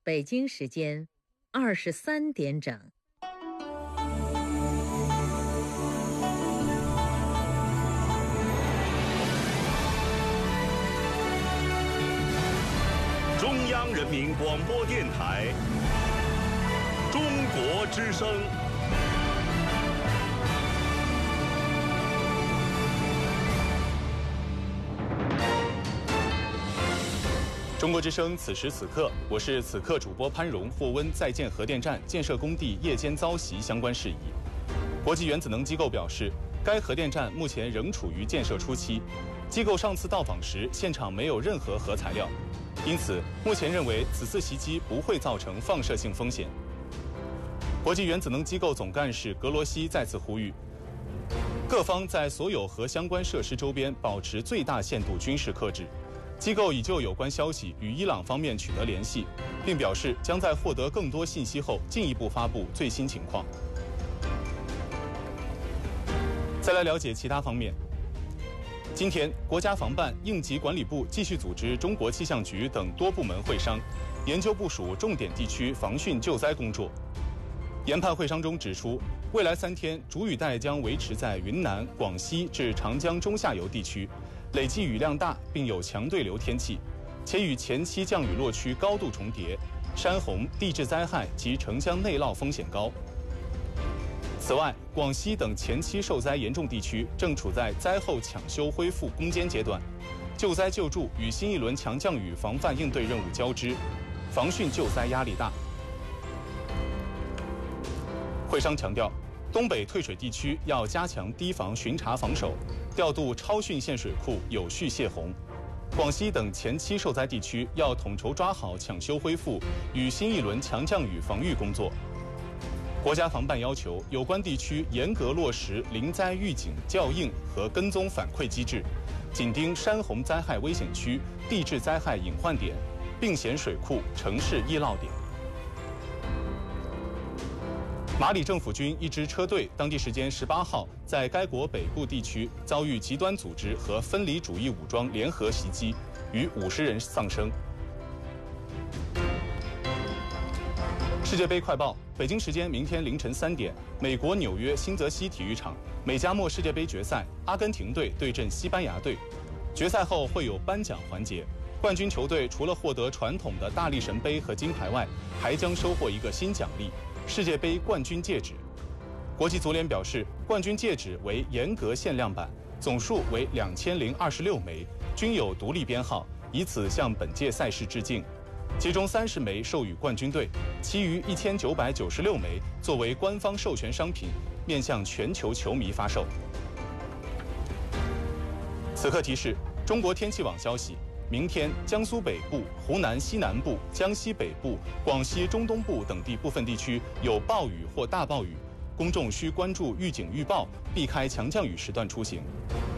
北京时间23点整。 中央人民广播电台中国之声。中国之声，此时此刻，我是此刻主播潘荣。霍温在建核电站建设工地夜间遭袭相关事宜。国际原子能机构表示，该核电站目前仍处于建设初期。机构上次到访时，现场没有任何核材料，因此目前认为此次袭击不会造成放射性风险。国际原子能机构总干事格罗西再次呼吁，各方在所有核相关设施周边保持最大限度军事克制。机构已就有关消息与伊朗方面取得联系，并表示将在获得更多信息后进一步发布最新情况。再来了解其他方面。今天，国家防办、应急管理部继续组织中国气象局等多部门会商，研究部署重点地区防汛救灾工作。研判会商中指出，未来3天主雨带将维持在云南、广西至长江中下游地区，累计雨量大，并有强对流天气，且与前期降雨落区高度重叠，山洪、地质灾害及城乡内涝风险高。此外，广西等前期受灾严重地区正处在灾后抢修恢复攻坚阶段，救灾救助与新一轮强降雨防范应对任务交织，防汛救灾压力大。会商强调，东北退水地区要加强堤防巡查防守，调度超汛限水库有序泄洪。广西等前期受灾地区要统筹抓好抢修恢复与新一轮强降雨防御工作。国家防办要求有关地区严格落实临灾预警校应和跟踪反馈机制，紧盯山洪灾害危险区、地质灾害隐患点、病险水库、城市易涝点。马里政府军一支车队当地时间18号在该国北部地区遭遇极端组织和分离主义武装联合袭击，逾50人丧生。世界杯快报：北京时间明天凌晨3点，美国纽约新泽西体育场美加墨世界杯决赛，阿根廷队对阵西班牙队。决赛后会有颁奖环节，冠军球队除了获得传统的大力神杯和金牌外，还将收获一个新奖励——世界杯冠军戒指。国际足联表示，冠军戒指为严格限量版，总数为2026枚，均有独立编号，以此向本届赛事致敬。其中30枚授予冠军队，其余1996枚作为官方授权商品，面向全球球迷发售。此刻提示：中国天气网消息，明天江苏北部、湖南西南部、江西北部、广西中东部等地部分地区有暴雨或大暴雨，公众需关注预警预报，避开强降雨时段出行。